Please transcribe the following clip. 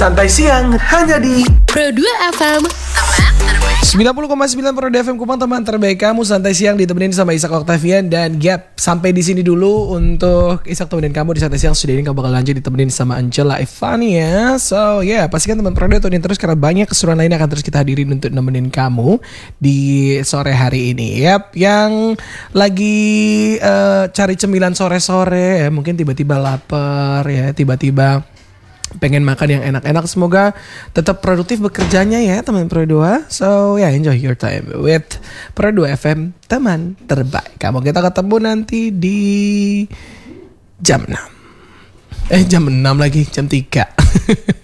Santai siang hanya di Pro 2 FM, teman terbaik. 90,9 Pro 2 FM Kupang, teman terbaik kamu. Santai siang ditemenin sama Isak Octavian dan Gap. Sampai di sini dulu untuk Isak temenin kamu di Santai siang. Sudah ini kamu bakal lanjut ditemenin sama Angela Evania. So pastikan teman Pro 2 tunin terus karena banyak keseruan lain akan terus kita hadirin untuk nemenin kamu di sore hari ini. Yang lagi cari cemilan sore-sore ya, mungkin tiba-tiba lapar ya, tiba-tiba pengen makan yang enak-enak, semoga tetap produktif bekerjanya ya teman Pro 2. So enjoy your time with Pro 2 FM, teman terbaik kamu. Kita ketemu nanti di jam 6 jam 6 lagi, jam 3